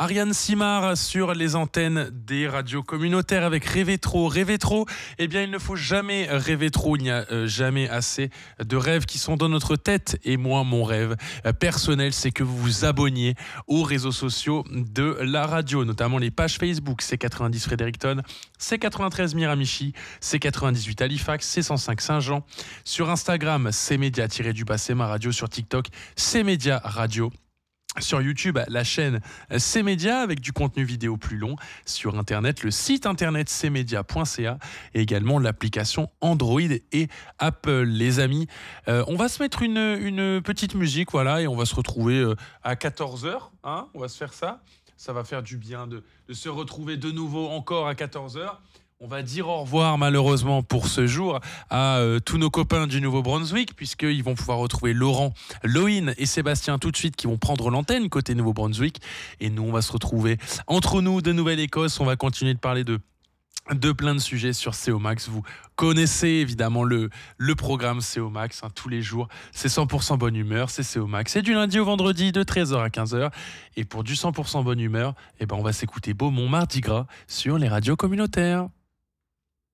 Ariane Simard sur les antennes des radios communautaires avec Rêver trop. Rêver trop, eh bien il ne faut jamais rêver trop, il n'y a jamais assez de rêves qui sont dans notre tête. Et moi, mon rêve personnel, c'est que vous vous abonniez aux réseaux sociaux de la radio, notamment les pages Facebook C90 Fredericton, C93 Miramichi, C98 Halifax, C105 Saint-Jean. Sur Instagram, cmédia-du-bas c'est ma radio. Sur TikTok, cmédia radio. Sur YouTube, la chaîne Cmédia avec du contenu vidéo plus long. Sur Internet, le site internet cmedia.ca et également l'application Android et Apple. Les amis, on va se mettre une petite musique, voilà, et on va se retrouver à 14h. Hein, on va se faire ça. Ça va faire du bien de se retrouver de nouveau encore à 14h. On va dire au revoir malheureusement pour ce jour à tous nos copains du Nouveau-Brunswick, puisqu'ils vont pouvoir retrouver Laurent, Loïne et Sébastien tout de suite qui vont prendre l'antenne côté Nouveau-Brunswick. Et nous, on va se retrouver entre nous de Nouvelle-Écosse. On va continuer de parler de plein de sujets sur CO Max. Vous connaissez évidemment le programme CO Max, hein, tous les jours. C'est 100% bonne humeur, c'est CO Max. C'est du lundi au vendredi de 13h à 15h. Et pour du 100% bonne humeur, eh ben, on va s'écouter Beaumont Mardi Gras sur les radios communautaires.